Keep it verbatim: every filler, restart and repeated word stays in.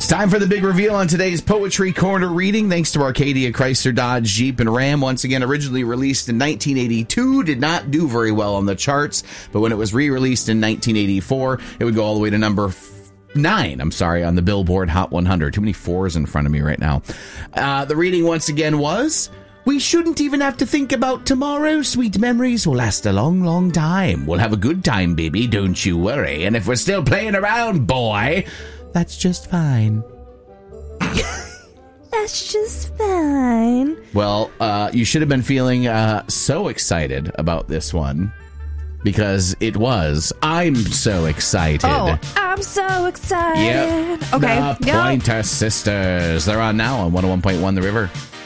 Time for the big reveal on today's Poetry Corner reading. Thanks to Arcadia, Chrysler, Dodge, Jeep, and Ram. Once again, originally released in nineteen eighty-two, did not do very well on the charts. But when it was re-released in nineteen eighty-four, it would go all the way to number nine, I'm sorry, on the Billboard Hot one hundred. Too many fours in front of me right now. Uh, the reading once again was... We shouldn't even have to think about tomorrow. Sweet memories will last a long, long time. We'll have a good time, baby, don't you worry. And if we're still playing around, boy, that's just fine. That's just fine. Well, uh, you should have been feeling uh, so excited about this one. Because it was. I'm so excited. Oh, I'm so excited. Yep. Okay. The Yep. Pointer Sisters. They're on now on one oh one point one The River.